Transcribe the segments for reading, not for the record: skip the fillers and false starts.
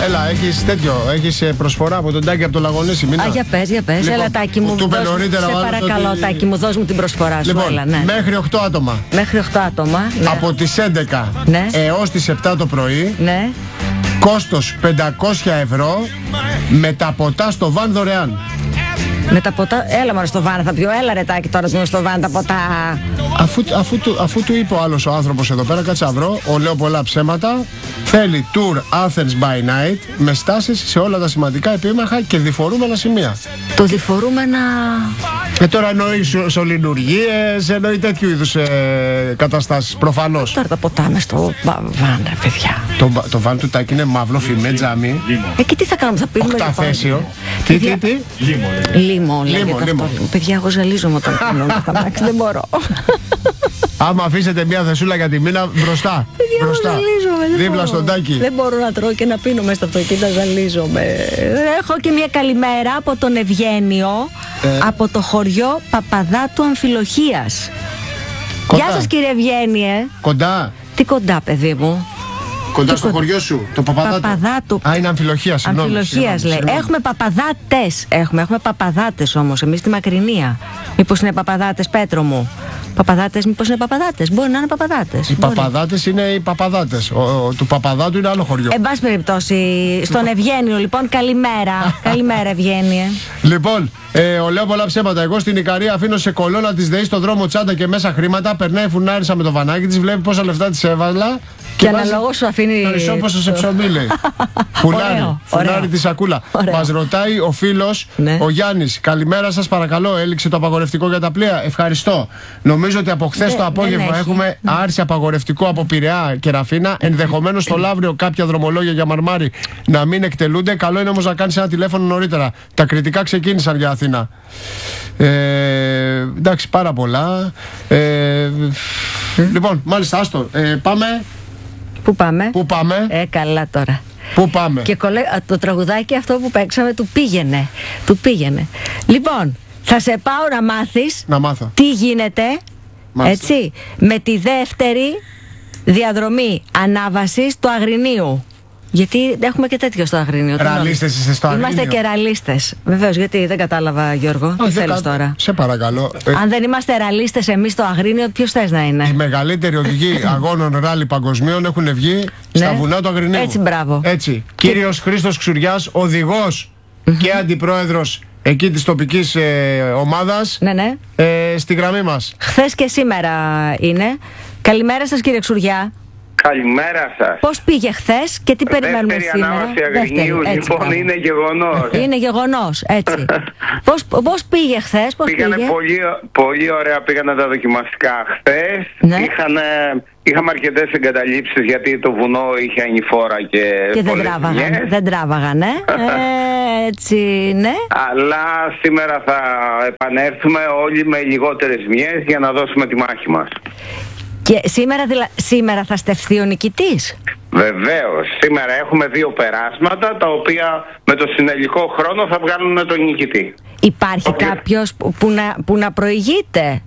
Έλα, έχεις τέτοιο. Έχεις προσφορά από τον Τάκη από το Λαγονίσι. Για πες. Λοιπόν, Έλα, Τάκη μου. του είπε νωρίτερα, σε παρακαλώ, ότι... Τάκη μου, δώσ' μου την προσφορά σου. Λοιπόν, έλα, ναι. μέχρι 8 άτομα. Μέχρι 8 άτομα. Ναι. Από τις 11 ναι. έως τις 7 το πρωί. Ναι. Κόστος 500 ευρώ. Με τα ποτά στο βαν δωρεάν. Με τα ποτά. Έλα μωρέ στο βαν θα πιω. Έλα ρε Τάκη τώρα στο βαν τα ποτά. Αφού του είπε ο άλλος ο άνθρωπος εδώ πέρα, κάτσε να βρω, λέω πολλά ψέματα. Θέλει tour Athens by night με στάσεις σε όλα τα σημαντικά επίμαχα και διφορούμενα σημεία. Το διφορούμενα. Τώρα εννοεί σωληνουργίες, εννοεί τέτοιου είδους καταστάσεις, προφανώς. Τώρα τα ποτά μες στο βαν, ρε παιδιά. Το βαν του Τάκη είναι μαύλο, φημέ, τζάμι. Και τι θα κάνουμε, θα πίνουμε. Οκταθέσιο. Τι. Λίμο. Παιδιά, εγώ ζαλίζομαι όταν πίνω τα μάξι, δεν μπορώ. Άμα αφήσετε μια θεσούλα για τη μήνα μπροστά. Δίπλα στον Τάκη. Δεν μπορώ να τρώω και να πίνω μέσα στο αυτοκίνητο, ζαλίζομαι. Έχω και μια καλημέρα από τον Ευγένιο, από το χωριό Παπαδάτου Αμφιλοχίας. Γεια σας κύριε Ευγένιε. Κοντά. Τι κοντά παιδί μου? Κοντά στο χωριό σου, το Παπαδάτου. Α, είναι Αμφιλοχία, συγγνώμη. Αμφιλοχίας λέει. Έχουμε παπαδάτες. Έχουμε παπαδάτες όμως, εμείς στη Μακρινία. Μήπως είναι παπαδάτες, Πέτρο μου? Παπαδάτες, μήπως είναι παπαδάτες? Μπορεί να είναι παπαδάτες. Οι παπαδάτες είναι οι παπαδάτες. Του Παπαδάτου είναι άλλο χωριό. Εν πάση περιπτώσει, στον Ευγένιο λοιπόν, καλημέρα. Καλημέρα, Ευγένιε. Λοιπόν, λέω πολλά ψέματα. Εγώ στην Ικαρία αφήνω σε κολόνα της ΔΕΗ στο δρόμο τσάντα και μέσα χρήματα. Περνάει φουνάρισα με το βανάκι της, βλέπει πόσα λεφτά της έβαλα. Και αναλόγως σου αφήνει. Το ισόποσο σε ψωμί, λέει. Φουνάρι τη σακούλα. Μας ρωτάει ο φίλος, ο Γιάννης. Καλημέρα σας, παρακαλώ. Έληξε το απαγορευτικό για τα πλοία? Ευχαριστώ. Νομίζω ότι από χθες το απόγευμα έχουμε άρση απαγορευτικό από Πειραιά και Ραφίνα. Ενδεχομένως στο Λαύριο κάποια δρομολόγια για Μαρμάρι να μην εκτελούνται. Καλό είναι όμως να κάνεις ένα τηλέφωνο νωρίτερα. Τα κριτικά ξεκίνησαν για Αθήνα. Εντάξει, πάρα πολλά. Λοιπόν, μάλιστα, άστο. Πάμε. Πού πάμε? Καλά τώρα. Πού πάμε? Και το τραγουδάκι αυτό που παίξαμε του πήγαινε. Λοιπόν, θα σε πάω να μάθεις. Να μάθω. Τι γίνεται. Μάλιστα. Έτσι, με τη δεύτερη διαδρομή ανάβασης του Αγρινίου. Γιατί έχουμε και τέτοιο στο Αγρίνιο. Ραλίστες είστε στο Αγρίνιο? Είμαστε και ραλίστες. Βεβαίως, γιατί δεν κατάλαβα, Γιώργο. Τι θέλεις τώρα? Σε παρακαλώ. Αν δεν είμαστε ραλίστες εμείς στο Αγρίνιο, ποιος θες να είναι? Οι μεγαλύτεροι οδηγοί αγώνων ράλι παγκοσμίων έχουν βγει στα βουνά του Αγρινίου. Έτσι, μπράβο. Έτσι. Κύριος Χρήστος Ξουριάς, οδηγός και αντιπρόεδρος εκεί της τοπικής ομάδας. Ναι. Στη γραμμή μας. Χθες και σήμερα είναι. Καλημέρα σας, κύριε Ξουριά. Καλημέρα σας. Πώς πήγε χθες και τι περιμένουμε σήμερα? Δεύτερη ανάβαση Αγρινίου, λοιπόν, είναι γεγονός. Είναι γεγονός, έτσι. Πώς πήγε χθες? Πήγανε πολύ ωραία, πήγανε τα δοκιμαστικά χθες. Ναι. Είχαμε αρκετές εγκαταλείψεις γιατί το βουνό είχε ανηφόρα και δεν τράβαγαν, έτσι, ναι. Αλλά σήμερα θα επανέλθουμε όλοι με λιγότερες ζημιές για να δώσουμε τη μάχη μας. Και σήμερα θα στεφθεί ο νικητής? Βεβαίως. Σήμερα έχουμε 2 περάσματα τα οποία με το συνελικό χρόνο θα βγάλουν τον νικητή. Υπάρχει κάποιος που να προηγείται?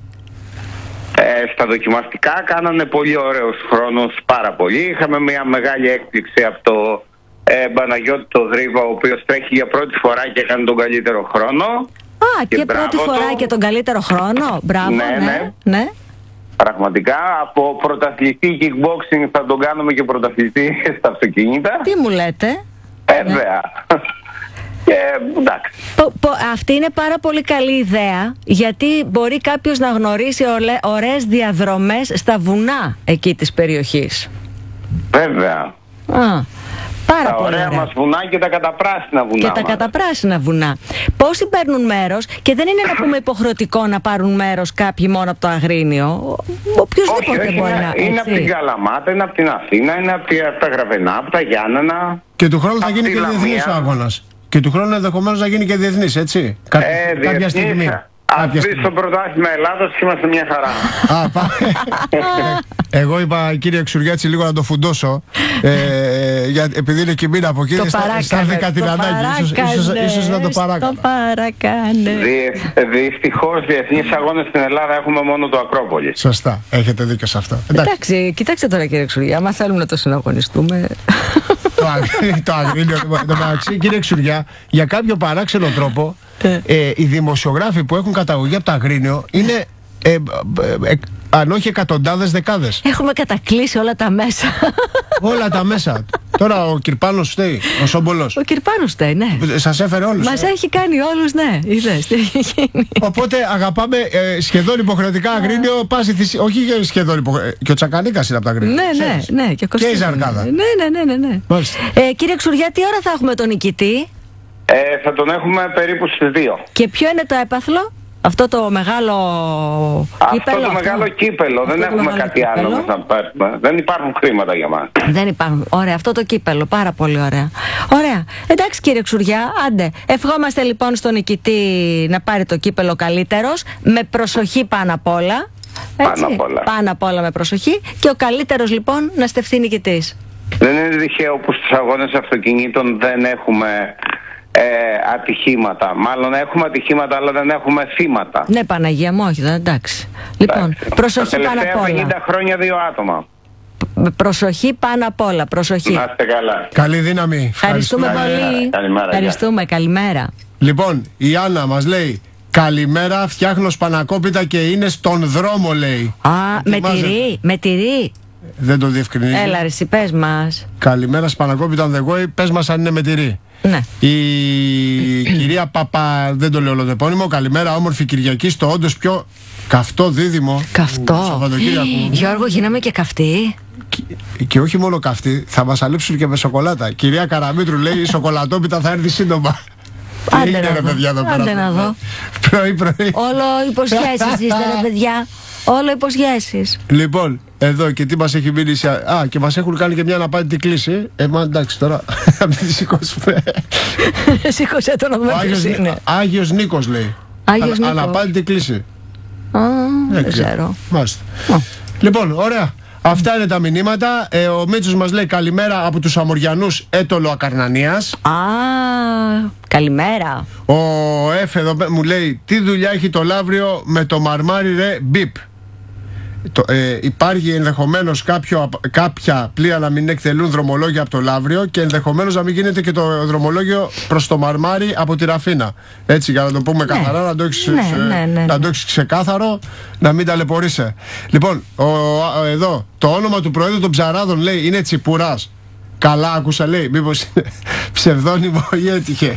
Στα δοκιμαστικά κάνανε πολύ ωραίους χρόνους, πάρα πολύ. Είχαμε μια μεγάλη έκπληξη από το Παναγιώτη το Δρύβα, ο οποίος τρέχει για πρώτη φορά και έκανε τον καλύτερο χρόνο. Και πρώτη φορά και τον καλύτερο χρόνο. Μπράβο, ναι. Πραγματικά, από πρωταθλητή kickboxing θα τον κάνουμε και πρωταθλητή στα αυτοκίνητα. Τι μου λέτε? Βέβαια. Εντάξει. Αυτή είναι πάρα πολύ καλή ιδέα, γιατί μπορεί κάποιος να γνωρίσει ωραίες διαδρομές στα βουνά εκεί της περιοχής. Βέβαια. Πάρα τα πολύ ωραία μας βουνά και τα καταπράσινα βουνά. Και τα καταπράσινα βουνά. Πόσοι παίρνουν μέρος? Και δεν είναι να πούμε υποχρεωτικό να πάρουν μέρος κάποιοι μόνο από το Αγρίνιο. Οποιοςδήποτε μπορεί να. Είναι από την Καλαμάτα, είναι από την Αθήνα, είναι από τα Γραβενά, από τα Γιάννενα. Και του χρόνου θα γίνει και διεθνής ο αγώνας. Και του χρόνου ενδεχομένως να γίνει και διεθνής, έτσι. Κάποια στιγμή. Ας βρει στο πρωτάθλημα Ελλάδας είμαστε μια χαρά. Εγώ είπα, κύριε Ξουριάτση, λίγο να το φουντώσω. Επειδή είναι και μήνα από εκεί, αισθάνθηκα την ανάγκη. Ίσως να το παράκανα. Το παρακάνε. Δυστυχώς διεθνείς αγώνες στην Ελλάδα έχουμε μόνο το Ακρόπολη. Σωστά, έχετε δίκιο σε αυτό. Εντάξει, κοιτάξτε τώρα, κύριε Ξουριά, άμα θέλουμε να το συναγωνιστούμε. Το το Αγρίνιο. Κύριε Ξουριά, για κάποιο παράξενο τρόπο οι δημοσιογράφοι που έχουν καταγωγή από το Αγρίνιο είναι αν όχι εκατοντάδες, δεκάδες. Έχουμε κατακλείσει όλα τα μέσα. Όλα τα μέσα. Τώρα ο Κυρπάνος φταίει, ο Σόμπολος. Ο Κυρπάνος φταίει, ναι. Σας έφερε όλους. Μας έχει κάνει όλους, ναι. Είδες τι έχει γίνει. Οπότε αγαπάμε σχεδόν υποχρεωτικά Αγρίνιο, πάση θυσία. Όχι σχεδόν υποχρεωτικά. Και ο Τσακανίκας είναι από τα Αγρίνια. Ναι. Και η Ζαρκάδα. Ναι. Κύριε Ξουριά, τι ώρα θα έχουμε τον νικητή? Θα τον έχουμε περίπου στις 2. Και ποιο είναι το έπαθλο? Αυτό το μεγάλο κύπελο. Αυτό το μεγάλο κύπελο. Δεν έχουμε κάτι άλλο να πάρουμε. Δεν υπάρχουν χρήματα για μας. Δεν υπάρχουν. Ωραία, αυτό το κύπελο. Πάρα πολύ ωραία. Ωραία. Εντάξει κύριε Ξουριά, άντε. Ευχόμαστε λοιπόν στον νικητή να πάρει το κύπελο καλύτερος. Με προσοχή πάνω απ' όλα. Έτσι, πάνω απ' όλα με προσοχή. Και ο καλύτερος λοιπόν να στεφθεί νικητής. Δεν είναι τυχαίο που στους αγώνες αυτοκινήτων δεν έχουμε ατυχήματα. Μάλλον έχουμε ατυχήματα, αλλά δεν έχουμε θύματα. Ναι, Παναγία μου, όχι, εντάξει. Λοιπόν, προσοχή πάνω απ' όλα. Τα τελευταία 50 χρόνια 2 άτομα. Προσοχή πάνω απ' όλα. Προσοχή. Να είστε καλά. Καλή δύναμη. Ευχαριστούμε πολύ. Καλημέρα. Ευχαριστούμε, καλημέρα. Λοιπόν, η Άννα μας λέει: καλημέρα, φτιάχνω σπανακόπιτα και είναι στον δρόμο, λέει. Με τυρί. Δεν το διευκρινίζει. Έλα ρε, εσύ πες μας. Καλημέρα, σπανακόπιτα on the way. Πες μας αν είναι με τυρί. Ναι. Η κυρία Παπα, δεν το λέω όλο το επώνυμο. Καλημέρα, όμορφη Κυριακή στο όντως πιο καυτό δίδυμο. Καυτό. Γιώργο, γίναμε και καυτοί. Και όχι μόνο καυτοί, θα μας αλείψουν και με σοκολάτα. Κυρία Καραμήτρου λέει: η σοκολατόπιτα θα έρθει σύντομα. Άντε να δω. Πρωί. Όλο υποσχέσεις είστε ρε παιδιά. Όλο υποσχέσεις. Λοιπόν, εδώ και τι μας έχει μείνει. Και μας έχουν κάνει και μια αναπάντητη κλίση. Μα εντάξει τώρα. Να μην τη σηκώσουμε. Σήκωσε το να δούμε ποιος είναι. Άγιος Νίκος λέει. Άγιος Νίκος. Αναπάντητη κλίση. Δεν ξέρω. Λοιπόν, ωραία. Αυτά είναι τα μηνύματα. Ο Μίτσος μας λέει καλημέρα από τους Αμοριανούς Έτολο Ακαρνανίας. Καλημέρα. Ο Εφ εδώ μου λέει: τι δουλειά έχει το Λαύριο με το μαρμάρι ρε μπιπ. Υπάρχει ενδεχομένως κάποια πλοία να μην εκτελούν δρομολόγια από το Λαύριο και ενδεχομένως να μην γίνεται και το δρομολόγιο προς το Μαρμάρι από τη Ραφίνα. Έτσι, για να το πούμε καθαρά, να το έχεις ξεκάθαρο, να μην ταλαιπωρείσαι. Λοιπόν, εδώ το όνομα του Προέδρου των Ψαράδων λέει είναι Τσιπουράς. Καλά άκουσα, λέει, μήπως είναι ψευδόνυμο ή έτυχε.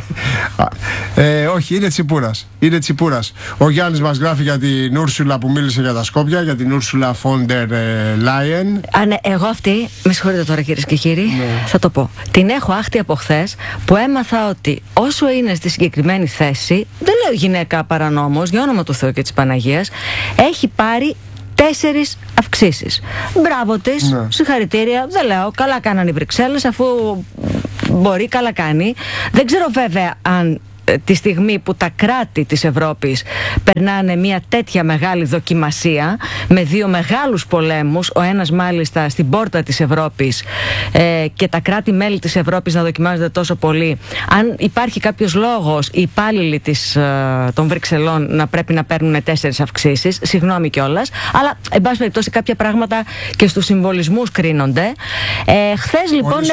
Όχι, είναι Τσιπούρας. Είναι Τσιπούρας. Ο Γιάννης μας γράφει για την Ούρσουλα που μίλησε για τα Σκόπια, για την Ούρσουλα Φόντερ Λάιεν. Ναι, εγώ αυτή, με συγχωρείτε τώρα κυρίες και κύριοι, θα το πω. Την έχω άχτη από χθες που έμαθα ότι όσο είναι στη συγκεκριμένη θέση, δεν λέω γυναίκα παρανόμως, για όνομα του Θεού και της Παναγίας, έχει πάρει 4 αυξήσεις. Μπράβο της, συγχαρητήρια. Δεν λέω, καλά κάνανε οι Βρυξέλλες, αφού μπορεί, καλά κάνει. Δεν ξέρω βέβαια αν τη στιγμή που τα κράτη της Ευρώπης περνάνε μια τέτοια μεγάλη δοκιμασία με 2 μεγάλους πολέμους, ο ένας μάλιστα στην πόρτα της Ευρώπης, και τα κράτη-μέλη της Ευρώπης να δοκιμάζονται τόσο πολύ, αν υπάρχει κάποιος λόγος οι υπάλληλοι των Βρυξελών να πρέπει να παίρνουν 4 αυξήσεις, συγγνώμη κιόλας, αλλά εν πάση περιπτώσει κάποια πράγματα και στους συμβολισμούς κρίνονται. Χθες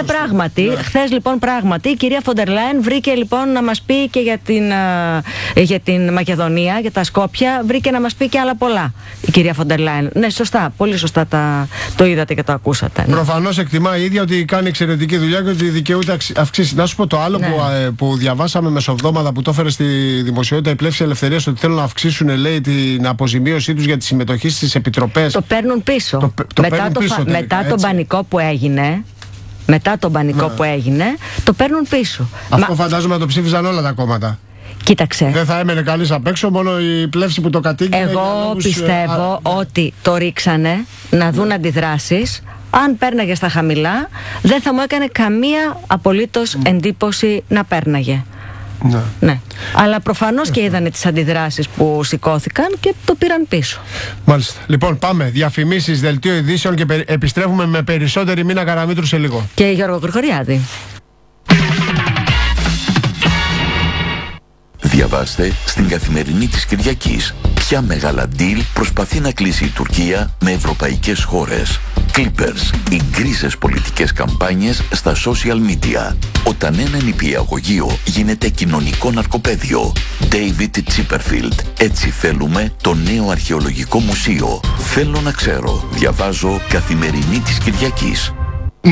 λοιπόν πράγματι η κυρία Φοντερ Λάιεν βρήκε λοιπόν να μας πει και για την Μακεδονία, για τα Σκόπια, βρήκε να μας πει και άλλα πολλά η κυρία Φοντερ Λάιεν. Ναι, σωστά, πολύ σωστά το είδατε και το ακούσατε. Ναι. Προφανώς εκτιμά η ίδια ότι κάνει εξαιρετική δουλειά και ότι δικαιούται αυξήσει. Να σου πω το άλλο που διαβάσαμε μεσοβδόμαδα που το έφερε στη δημοσιότητα η Πλεύση Ελευθερίας, ότι θέλουν να αυξήσουν, λέει, την αποζημίωση τους για τη συμμετοχή στις επιτροπές. Το παίρνουν πίσω. Μετά τον πανικό που έγινε. Μετά τον πανικό που έγινε, το παίρνουν πίσω. Αυτό φαντάζομαι το ψήφιζαν όλα τα κόμματα. Κοίταξε. Δεν θα έμενε κανείς απ' έξω, μόνο η Πλεύση που το κατήγγειλε. Εγώ πιστεύω ότι το ρίξανε να δουν αντιδράσεις. Αν πέρναγε στα χαμηλά, δεν θα μου έκανε καμία απολύτως εντύπωση να πέρναγε. Ναι. Αλλά προφανώς και είδανε τις αντιδράσεις που σηκώθηκαν και το πήραν πίσω. Μάλιστα. Λοιπόν, πάμε. Διαφημίσεις, δελτίο ειδήσεων και επιστρέφουμε με περισσότερη Μίνα Καραμήτρου σε λίγο. Και Γιώργο Γρηγοριάδη. Διαβάστε στην Καθημερινή της Κυριακής ποια μεγάλα deal προσπαθεί να κλείσει η Τουρκία με ευρωπαϊκές χώρες. Clippers, οι γκρίζες πολιτικές καμπάνιες στα social media. Όταν ένα νηπιαγωγείο γίνεται κοινωνικό ναρκοπαίδιο. David Chipperfield. Έτσι θέλουμε το νέο αρχαιολογικό μουσείο. Θέλω να ξέρω. Διαβάζω Καθημερινή της Κυριακής.